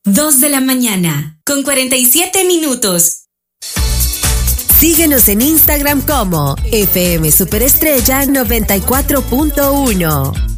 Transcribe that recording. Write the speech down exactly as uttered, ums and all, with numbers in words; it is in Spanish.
dos de la mañana, con cuarenta y siete minutos. Síguenos en Instagram como F M Superestrella noventa y cuatro punto uno.